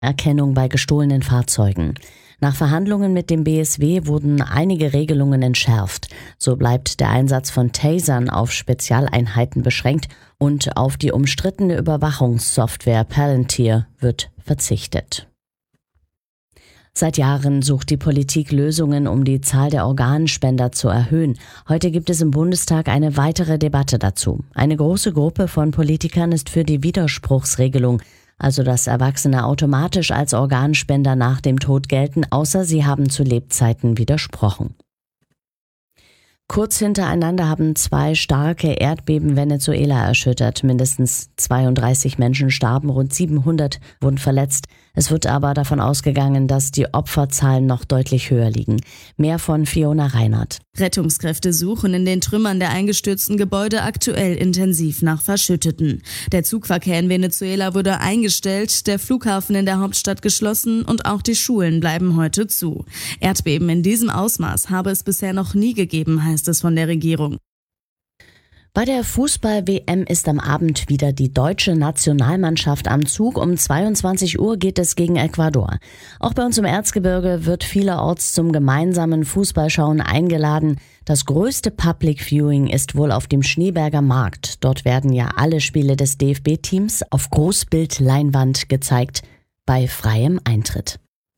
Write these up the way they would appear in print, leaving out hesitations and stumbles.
Erkennung bei gestohlenen Fahrzeugen. Nach Verhandlungen mit dem BSW wurden einige Regelungen entschärft. So bleibt der Einsatz von Tasern auf Spezialeinheiten beschränkt und auf die umstrittene Überwachungssoftware Palantir wird verzichtet. Seit Jahren sucht die Politik Lösungen, um die Zahl der Organspender zu erhöhen. Heute gibt es im Bundestag eine weitere Debatte dazu. Eine große Gruppe von Politikern ist für die Widerspruchsregelung, also dass Erwachsene automatisch als Organspender nach dem Tod gelten, außer sie haben zu Lebzeiten widersprochen. Kurz hintereinander haben 2 starke Erdbeben Venezuela erschüttert. Mindestens 32 Menschen starben, rund 700 wurden verletzt. Es wird aber davon ausgegangen, dass die Opferzahlen noch deutlich höher liegen. Mehr von Fiona Reinhardt. Rettungskräfte suchen in den Trümmern der eingestürzten Gebäude aktuell intensiv nach Verschütteten. Der Zugverkehr in Venezuela wurde eingestellt, der Flughafen in der Hauptstadt geschlossen und auch die Schulen bleiben heute zu. Erdbeben in diesem Ausmaß habe es bisher noch nie gegeben, heißt es von der Regierung. Bei der Fußball-WM ist am Abend wieder die deutsche Nationalmannschaft am Zug. Um 22 Uhr geht es gegen Ecuador. Auch bei uns im Erzgebirge wird vielerorts zum gemeinsamen Fußballschauen eingeladen. Das größte Public Viewing ist wohl auf dem Schneeberger Markt. Dort werden ja alle Spiele des DFB-Teams auf Großbildleinwand gezeigt, bei freiem Eintritt.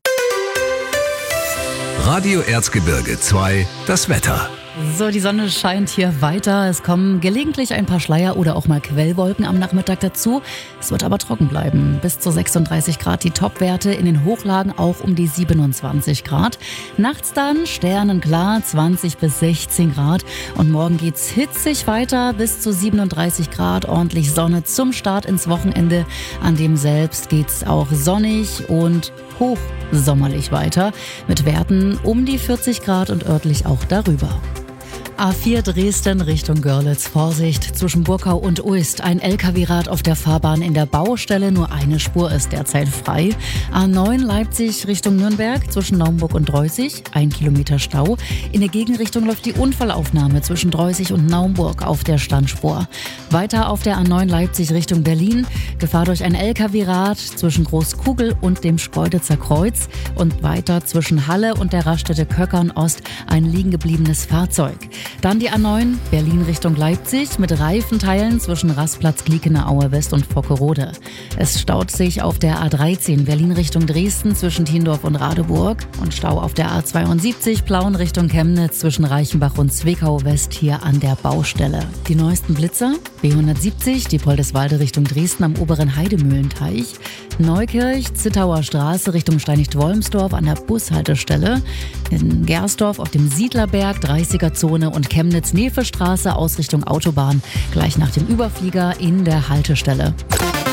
Radio Erzgebirge 2, das Wetter. So, die Sonne scheint hier weiter. Es kommen gelegentlich ein paar Schleier oder auch mal Quellwolken am Nachmittag dazu. Es wird aber trocken bleiben. Bis zu 36 Grad die Topwerte, in den Hochlagen auch um die 27 Grad. Nachts dann sternenklar 20 bis 16 Grad. Und morgen geht's hitzig weiter bis zu 37 Grad. Ordentlich Sonne zum Start ins Wochenende. An dem selbst geht's auch sonnig und hochsommerlich weiter. Mit Werten um die 40 Grad und örtlich auch darüber. A4 Dresden Richtung Görlitz. Vorsicht zwischen Burkau und Uist. Ein LKW-Rad auf der Fahrbahn in der Baustelle. Nur eine Spur ist derzeit frei. A9 Leipzig Richtung Nürnberg zwischen Naumburg und Dreußig. 1 Kilometer Stau. In der Gegenrichtung läuft die Unfallaufnahme zwischen Dreußig und Naumburg auf der Standspur. Weiter auf der A9 Leipzig Richtung Berlin. Gefahr durch ein LKW-Rad zwischen Großkugel und dem Schkeuditzer Kreuz. Und weiter zwischen Halle und der Raststätte Köckern Ost ein liegen gebliebenes Fahrzeug. Dann die A9 Berlin Richtung Leipzig mit Reifenteilen zwischen Rastplatz Gliekener Aue West und Vockerode. Es staut sich auf der A13 Berlin Richtung Dresden zwischen Tiendorf und Radeburg und Stau auf der A72 Plauen Richtung Chemnitz zwischen Reichenbach und Zwickau West hier an der Baustelle. Die neuesten Blitzer B170 die Poldeswalde Richtung Dresden am oberen Heidemühlenteich, Neukirch Zittauer Straße Richtung Steinigt-Wolmsdorf an der Bushaltestelle, in Gersdorf auf dem Siedlerberg 30er-Zone und Chemnitz-Nefe-Straße Ausrichtung Autobahn, gleich nach dem Überflieger in der Haltestelle.